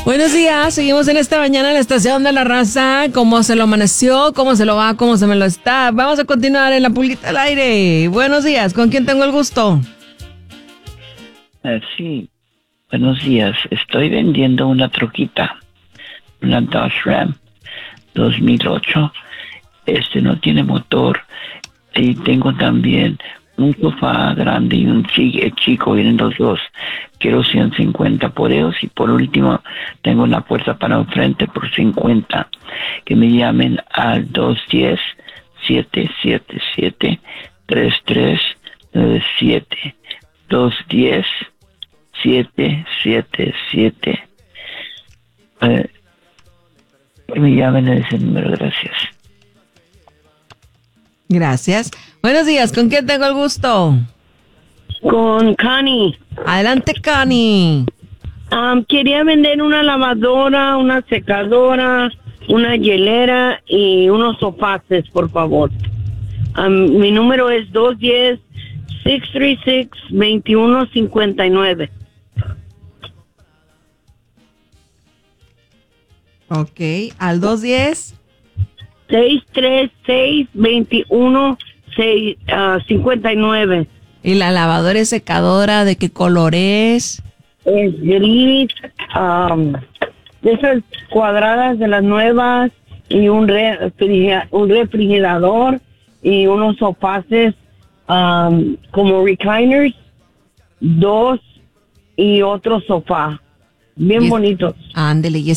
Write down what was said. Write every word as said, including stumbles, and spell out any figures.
Buenos días, seguimos en esta mañana en la estación de la raza. ¿Cómo se lo amaneció? ¿Cómo se lo va? ¿Cómo se me lo está? Vamos a continuar en la pulguita al aire. Buenos días, ¿con quién tengo el gusto? Uh, sí, buenos días. Estoy vendiendo una troquita, una Dodge Ram dos mil ocho. Este no tiene motor y tengo también un sofá grande y un chi- chico, vienen los dos. Quiero ciento cincuenta por ellos y por último tengo una puerta para enfrente por cincuenta. Que me llamen al dos uno cero, siete siete siete, tres tres nueve siete. dos uno cero, siete siete siete. Eh, que me llamen a ese número, gracias. Gracias. Buenos días, ¿con quién tengo el gusto? Con Connie. Adelante, Connie. Um, quería vender una lavadora, una secadora, una hielera y unos sofaces, por favor. Um, mi número es dos uno cero, seis tres seis, dos uno cinco nueve. Ok, al dos diez. seis tres seis, dos uno cinco nueve. ¿Y la lavadora y secadora de qué color es? Es gris, um, de esas cuadradas de las nuevas, y un, refriger- un refrigerador y unos sofaces um, como recliners, dos y otro sofá, bien Y es- bonitos. Ándele, y